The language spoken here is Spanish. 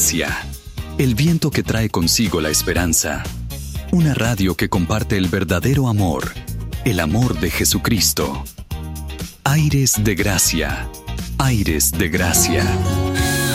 Gracia, el viento que trae consigo la esperanza. Una radio que comparte el verdadero amor, el amor de Jesucristo. Aires de Gracia, aires de Gracia.